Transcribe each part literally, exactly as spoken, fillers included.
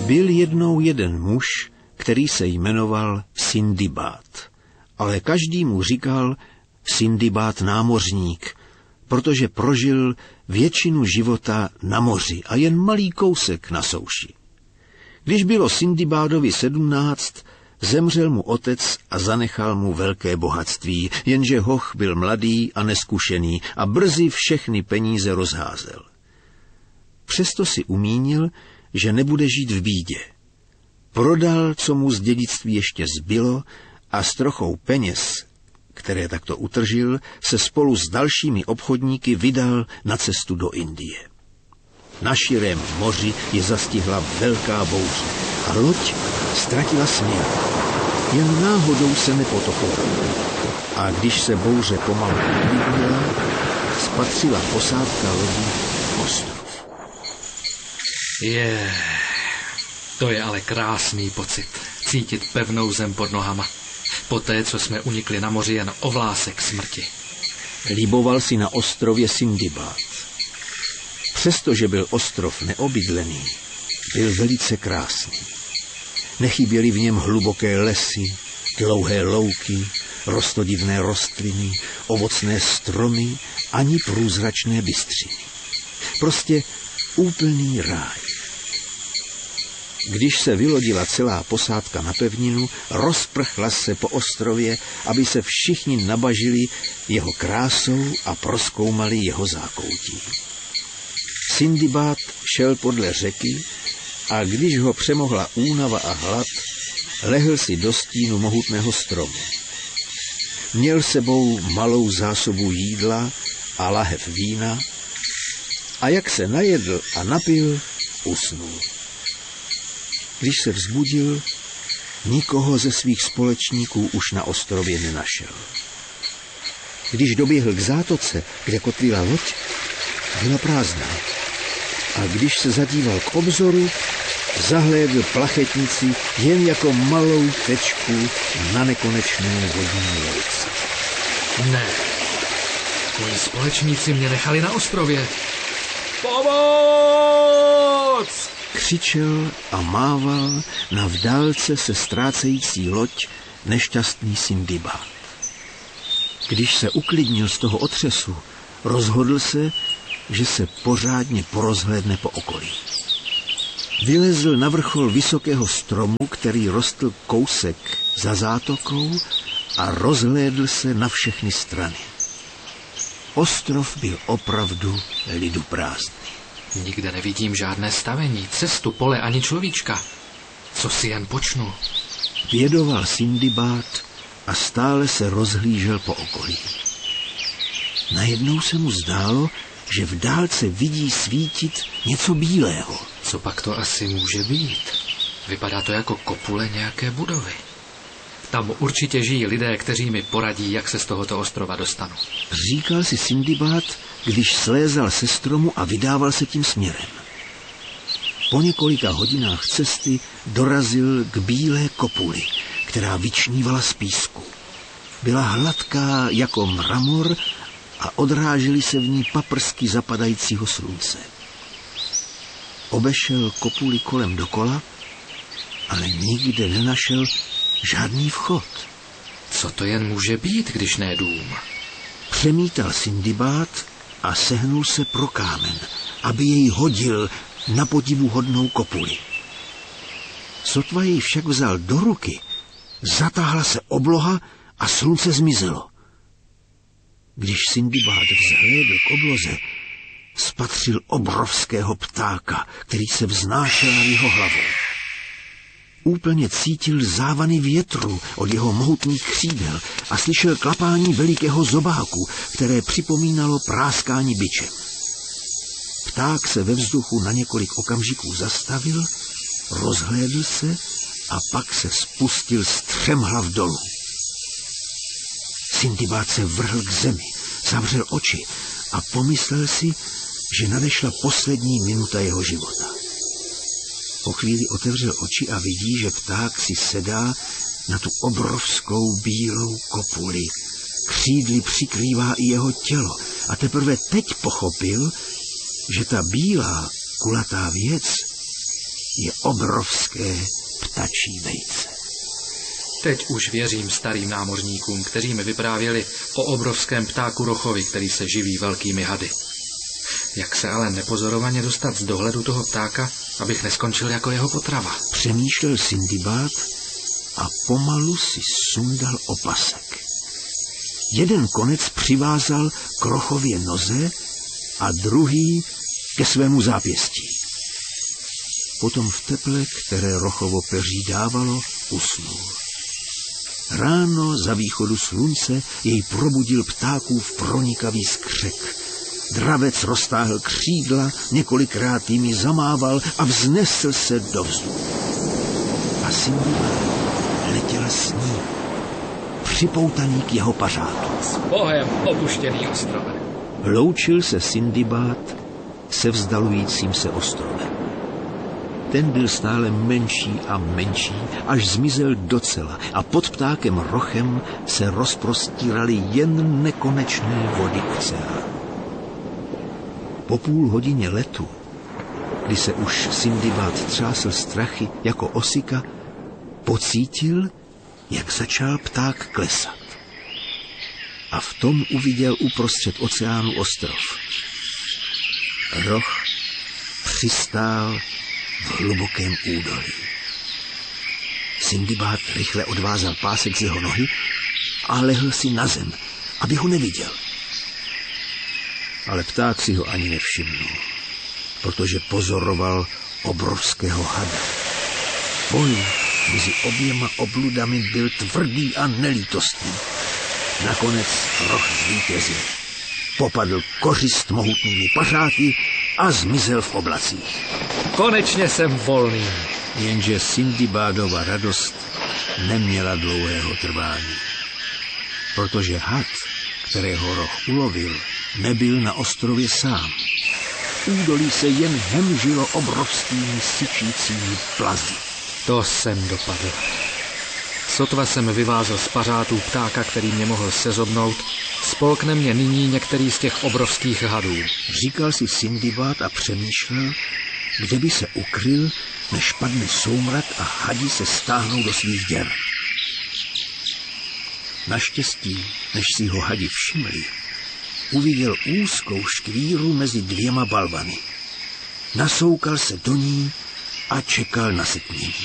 Byl jednou jeden muž, který se jmenoval Sindibád, ale každý mu říkal Sindibád námořník, protože prožil většinu života na moři a jen malý kousek na souši. Když bylo Sindibádovi sedmnáct, zemřel mu otec a zanechal mu velké bohatství, jenže hoch byl mladý a neskušený a brzy všechny peníze rozházel. Přesto si umínil, že nebude žít v bídě. Prodal, co mu z dědictví ještě zbylo, a s trochou peněz, které takto utržil, se spolu s dalšími obchodníky vydal na cestu do Indie. Na širém moři je zastihla velká bouře a loď ztratila směr. Jen náhodou se nepotopila. A když se bouře pomalu uklidnila, spatřila posádka lodí ostrov. Je, to je ale krásný pocit, cítit pevnou zem pod nohama. Poté, co jsme unikli na moři jen o vlásek smrti. Liboval si na ostrově Sindibád. Přestože byl ostrov neobydlený, byl velice krásný. Nechyběly v něm hluboké lesy, dlouhé louky, rostodivné rostliny, ovocné stromy, ani průzračné bystřiny. Prostě úplný ráj. Když se vylodila celá posádka na pevninu, rozprchla se po ostrově, aby se všichni nabažili jeho krásou a prozkoumali jeho zákoutí. Sindibád šel podle řeky a když ho přemohla únava a hlad, lehl si do stínu mohutného stromu. Měl sebou malou zásobu jídla a lahev vína a jak se najedl a napil, usnul. Když se vzbudil, nikoho ze svých společníků už na ostrově nenašel. Když doběhl k zátoce, kde kotvila loď, byla prázdná. A když se zadíval k obzoru, zahlédl plachetnici jen jako malou tečku na nekonečné vodní louce. Ne, moji společníci mě nechali na ostrově. Pomoc! Křičel a mával na v dálce se ztrácející loď nešťastný Sindibád. Když se uklidnil z toho otřesu, rozhodl se, že se pořádně porozhlédne po okolí. Vylezl na vrchol vysokého stromu, který rostl kousek za zátokou, a rozhlédl se na všechny strany. Ostrov byl opravdu liduprázdný. Nikde nevidím žádné stavení, cestu, pole ani človíčka. Co si jen počnu? Bědoval Sindibád a stále se rozhlížel po okolí. Najednou se mu zdálo, že v dálce vidí svítit něco bílého. Co pak to asi může být? Vypadá to jako kopule nějaké budovy. Tam určitě žijí lidé, kteří mi poradí, jak se z tohoto ostrova dostanu. Říkal si Sindibád, když slézal se stromu a vydával se tím směrem. Po několika hodinách cesty dorazil k bílé kopuli, která vyčnívala z písku. Byla hladká jako mramor a odrážely se v ní paprsky zapadajícího slunce. Obešel kopuli kolem dokola, ale nikde nenašel žádný vchod. Co to jen může být, když ne dům? Přemítal Sindibád a sehnul se pro kámen, aby jej hodil na podivuhodnou kopuli. Sotva jej však vzal do ruky, zatáhla se obloha a slunce zmizelo. Když Sindibád vzhlédl k obloze, spatřil obrovského ptáka, který se vznášel nad jeho hlavou. Úplně cítil závany větru od jeho mohutných křídel a slyšel klapání velikého zobáku, které připomínalo práskání bičem. Pták se ve vzduchu na několik okamžiků zastavil, rozhlédl se a pak se spustil střemhlav dolů. Sindibád se vrhl k zemi, zavřel oči a pomyslel si, že nadešla poslední minuta jeho života. Po chvíli otevřel oči a vidí, že pták si sedá na tu obrovskou bílou kopuli. Křídly přikrývá i jeho tělo a teprve teď pochopil, že ta bílá kulatá věc je obrovské ptačí vejce. Teď už věřím starým námořníkům, kteří mi vyprávěli o obrovském ptáku rochovi, který se živí velkými hady. Jak se ale nepozorovaně dostat z dohledu toho ptáka, abych neskončil jako jeho potrava? Přemýšlel Sindibad a pomalu si sundal opasek. Jeden konec přivázal k rochově noze a druhý ke svému zápěstí. Potom v teple, které rochovo peří dávalo, usnul. Ráno za východu slunce jej probudil ptákův pronikavý skřek. Dravec roztáhl křídla, několikrát jimi zamával a vznesl se do vzduchu. A Sindibad letěl s ním, připoutaný k jeho pařátu. S Bohem, opuštěný ostrove. Loučil se Sindibad se vzdalujícím se ostrovem. Ten byl stále menší a menší, až zmizel docela a pod ptákem rochem se rozprostíraly jen nekonečné vody oceánu. Po půl hodině letu, kdy se už Sindibad třásl strachy jako osika, pocítil, jak začal pták klesat. A v tom uviděl uprostřed oceánu ostrov. Roch přistál v hlubokém údolí. Sindibad rychle odvázal pásek z jeho nohy a lehl si na zem, aby ho neviděl. Ale pták si ho ani nevšimnul, protože pozoroval obrovského hada. Boj mezi oběma obludami byl tvrdý a nelítostný. Nakonec roch zvítězil. Popadl kořist mohutnými pařáky a zmizel v oblacích. Konečně jsem volný. Jenže Sindibádova radost neměla dlouhého trvání. Protože had, kterého roch ulovil, nebyl na ostrově sám. Údolí se jen hemžilo obrovskými syčícími plazy. To jsem dopadl. Sotva jsem vyvázl z pařátů ptáka, který mě mohl sezobnout, spolkne mě nyní některý z těch obrovských hadů. Říkal si Sindibad a přemýšlel, kde by se ukryl, než padne soumrak a hadi se stáhnou do svých děr. Naštěstí, než si ho hadi všimli, uviděl úzkou škvíru mezi dvěma balvany. Nasoukal se do ní a čekal na setmění.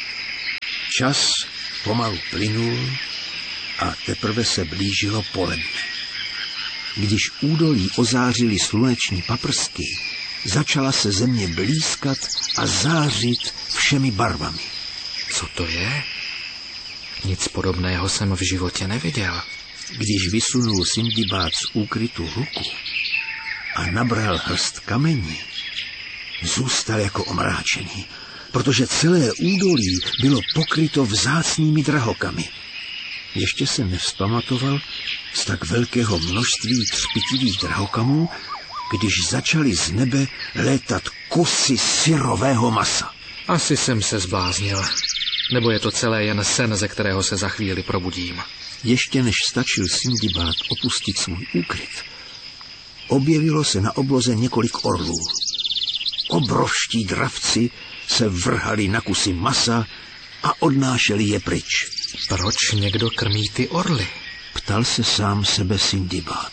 Čas pomalu plynul a teprve se blížilo poledne. Když údolí ozářily sluneční paprsky, začala se země blýskat a zářit všemi barvami. Co to je? Nic podobného jsem v životě neviděl. Když vysunul Sindibad z úkrytu ruku a nabral hrst kamení, zůstal jako omráčený, protože celé údolí bylo pokryto vzácnými drahokamy. Ještě se nevzpamatoval z tak velkého množství třpitivých drahokamů, když začaly z nebe létat kusy syrového masa. Asi jsem se zbláznil. Nebo je to celé jen sen, ze kterého se za chvíli probudím. Ještě než stačil Sindibad opustit svůj úkryt, objevilo se na obloze několik orlů. Obrovští dravci se vrhali na kusy masa a odnášeli je pryč. Proč někdo krmí ty orly? Ptal se sám sebe Sindibad.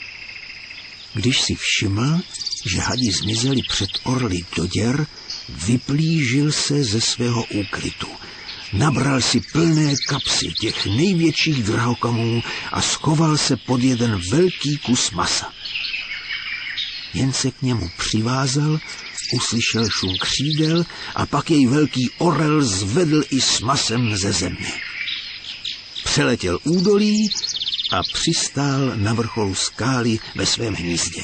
Když si všiml, že hadi zmizeli před orly do děr, vyplížil se ze svého úkrytu. Nabral si plné kapsy těch největších drahokamů a schoval se pod jeden velký kus masa. Jen se k němu přivázal, uslyšel šum křídel a pak jej velký orel zvedl i s masem ze země. Přeletěl údolí a přistál na vrcholu skály ve svém hnízdě.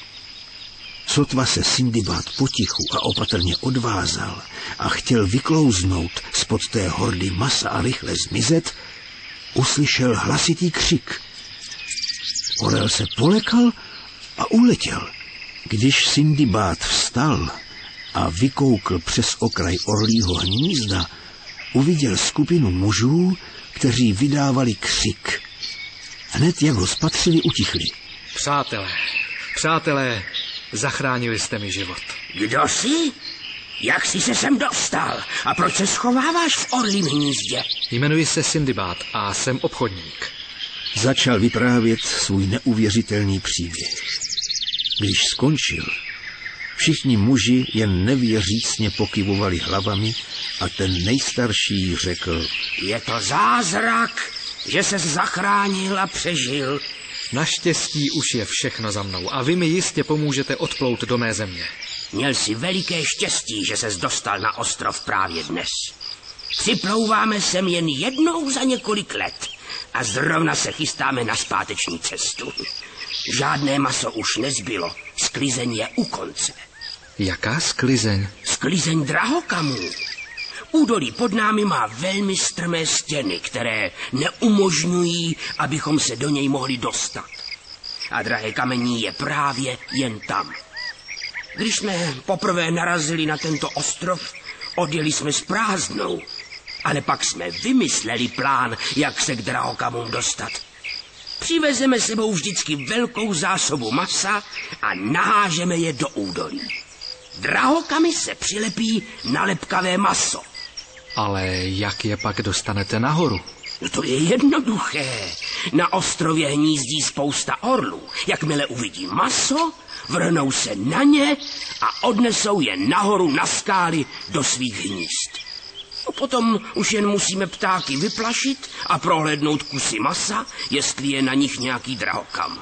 Sotva se Sindibad potichu a opatrně odvázal a chtěl vyklouznout spod té hordy masa a rychle zmizet, uslyšel hlasitý křik. Orel se polekal a uletěl. Když Sindibad vstal a vykoukl přes okraj orlího hnízda, uviděl skupinu mužů, kteří vydávali křik. Hned jak ho spatřili, utichli. Přátelé, přátelé, zachránili jste mi život. Kdo jsi? Jak jsi se sem dostal? A proč se schováváš v orlím hnízdě? Jmenuji se Sindibad a jsem obchodník. Začal vyprávět svůj neuvěřitelný příběh. Když skončil, všichni muži jen nevěřícně pokyvovali hlavami a ten nejstarší řekl: Je to zázrak, že ses zachránil a přežil. Naštěstí už je všechno za mnou a vy mi jistě pomůžete odplout do mé země. Měl jsi veliké štěstí, že ses dostal na ostrov právě dnes. Připlouváme sem jen jednou za několik let a zrovna se chystáme na zpáteční cestu. Žádné maso už nezbylo, sklizeň je u konce. Jaká sklizeň? Sklizeň drahokamů. Údolí pod námi má velmi strmé stěny, které neumožňují, abychom se do něj mohli dostat. A drahé kamení je právě jen tam. Když jsme poprvé narazili na tento ostrov, odjeli jsme s prázdnou, ale pak jsme vymysleli plán, jak se k drahokamům dostat. Přivezeme sebou vždycky velkou zásobu masa a nahážeme je do údolí. Drahokamy se přilepí na lepkavé maso. Ale jak je pak dostanete nahoru? No to je jednoduché. Na ostrově hnízdí spousta orlů. Jakmile uvidí maso, vrhnou se na ně a odnesou je nahoru na skály do svých hnízd. No potom už jen musíme ptáky vyplašit a prohlédnout kusy masa, jestli je na nich nějaký drahokam.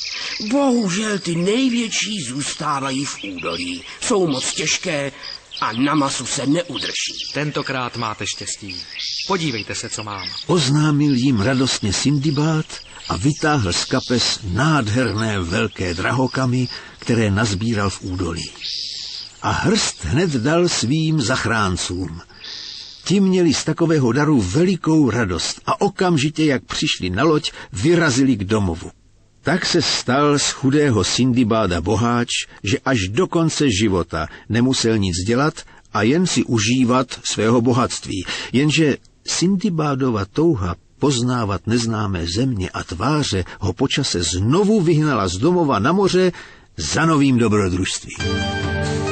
Bohužel ty největší zůstávají v údolí. Jsou moc těžké a na masu se neudrží. Tentokrát máte štěstí. Podívejte se, co mám. Oznámil jim radostně Sindibad a vytáhl z kapes nádherné velké drahokamy, které nazbíral v údolí. A hrst hned dal svým zachráncům. Ti měli z takového daru velikou radost a okamžitě, jak přišli na loď, vyrazili k domovu. Tak se stal z chudého Sindibáda boháč, že až do konce života nemusel nic dělat a jen si užívat svého bohatství. Jenže Sindibádova touha poznávat neznámé země a tváře ho po čase znovu vyhnala z domova na moře za novým dobrodružstvím.